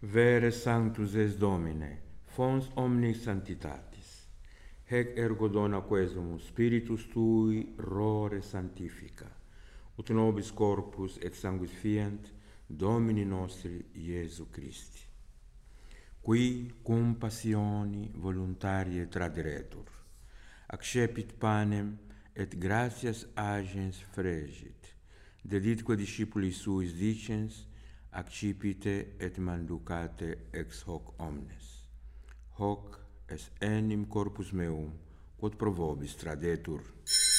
Vere sanctus es Domine, fons omnis sanctitatis. Hec ergo dona quesumus Spiritus Tui rore sanctifica, ut nobis corpus et sanguis fiant Domini nostri Iesu Christi, qui cum passioni voluntarie traderetur, accepit panem et gratias agens fregit, deditque discipuli suis dicens, accipite et manducate ex hoc omnes. Hoc est enim corpus meum, quod pro vobis tradetur.